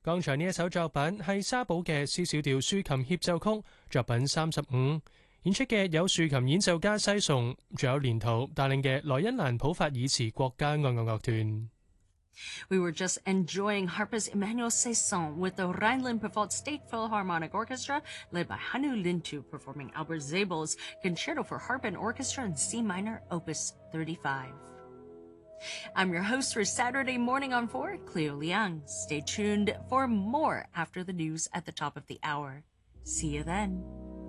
剛才呢一首作品係沙寶嘅 C 小調豎琴協奏曲，作品35，演出嘅有豎琴演奏家西崇，仲有連圖帶領嘅萊茵蘭普法爾茨國家愛樂樂團。 We were just enjoying harpist Emmanuel Saison with the Rhineland-Pfalz State Philharmonic Orchestra, led by Hannu Lintu, performing Albert Zabel's Concerto for Harp and Orchestra in C minor, Opus 35. I'm your host for Saturday Morning on 4, Cleo Liang. Stay tuned for more after the news at the top of the hour. See you then.